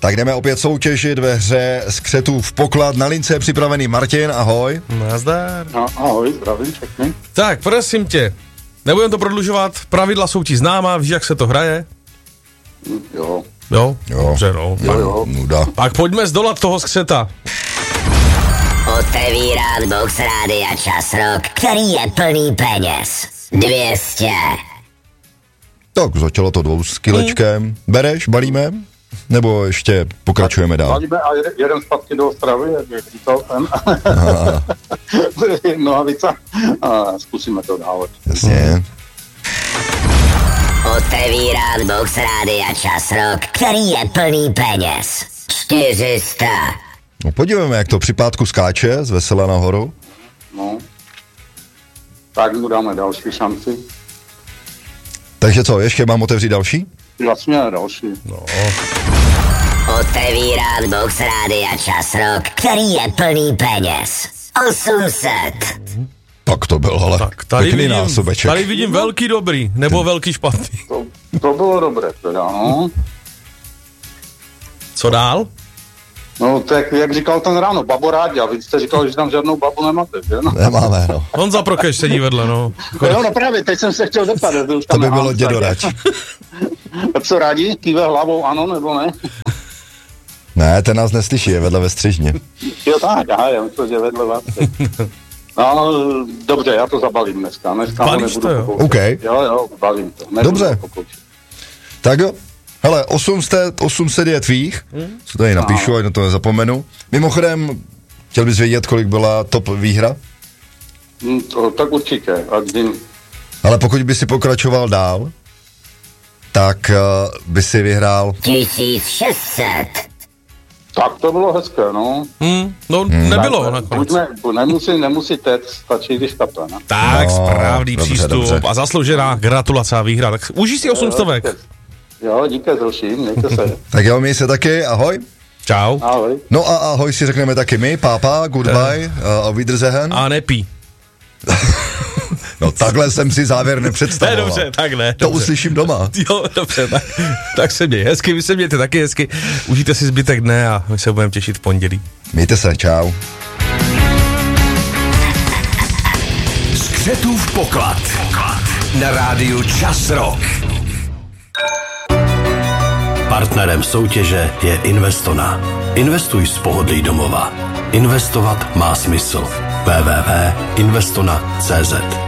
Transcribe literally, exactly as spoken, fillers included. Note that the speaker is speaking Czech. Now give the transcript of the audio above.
Tak jdeme opět soutěžit ve hře Skřetův poklad. Na lince je připravený Martin, ahoj. Nazdar. No, ahoj, zdravím všechny. Tak, prosím tě, nebudem to prodlužovat, pravidla jsou ti známá, víš, jak se to hraje? Jo. Jo? Jo. Dobře, no. Jo, jo. Nuda. Tak pojďme zdolat toho skřeta. Otevírám box Rádia Čas Rock, který je plný peněz. dvě stě. Tak začalo to dvou s kilečkem. Bereš, balíme? Nebo ještě pokračujeme dál? Valíme a jeden, jeden zpátky do Ostravy, jak říkal ten. Nohavica. A zkusíme to dál. Jasně. Otevírám box Rádia Čas Rock, který je plný peněz. čtyři sta. No podívejme, jak to při pátku skáče z vesela nahoru. No. Tak mu dáme další šanci. Takže co, ještě mám otevřít další? Vlastně další. No. Otevírám box Rádia Čas Rock, který je plný peněz. osm set. Tak to byl, ale Tak tady pěkný vidím, násobeček. tady vidím velký dobrý, nebo velký špatný. To, to bylo dobré teda, no. Co dál? No, tak jak říkal ten ráno, babo rádi, a vy jste říkal, že tam žádnou babu nemáte, že no? Nemáme, no. Honza Prokeš sedí vedle, no. Jo, no právě, teď jsem se chtěl zeptat. To by bylo dědorač. A co rádi? Kýve hlavou ano, nebo ne? Ne, ten nás neslyší, je vedle ve střižně. Jo tak, aha, já myslím, že vedle vás. No, dobře, já to zabalím dneska. Dneska ho Balíš nebudu to, jo? pokoušet. OK. Jo, jo, balím to. Nebudu Dobře. to pokoušet. Tak jo. Hele, osm set, osm set je tvých, co tady napíšu, ať na to nezapomenu. Mimochodem, chtěl bys vědět, kolik byla top výhra? Hm, to, tak určitě, a kdy... Ale pokud by si pokračoval dál, tak uh, by si vyhrál... tisíc šest set. Tak to bylo hezké, no. Hmm, no nebylo Tak, nakonec. buďme, nemusí, nemusí teď, stačí, když kape, ne? Tak, No, správný dobře, přístup dobře. a zasloužená gratulace a výhra. Tak užij si osm stovek. Jo, díky, zruším, mějte se. Tak jo, měj se taky, ahoj. Čau. Ahoj. No a ahoj si řekneme taky my, pápa, goodbye, uh, auf Wiedersehen. A nepí. No takhle jsem si závěr Ne, nepředstavoval. dobře, tak ne. To Dobře. uslyším doma. Jo, dobře, tak, tak se měj hezky, vy se mějte taky hezky. Užijte si zbytek dne a my se budeme těšit v pondělí. Mějte se, čau. Skřetův poklad na rádiu Čas Rock. Partnerem soutěže je Investona. Investuj z pohodlí domova. Investovat má smysl. w w w tečka investona tečka c z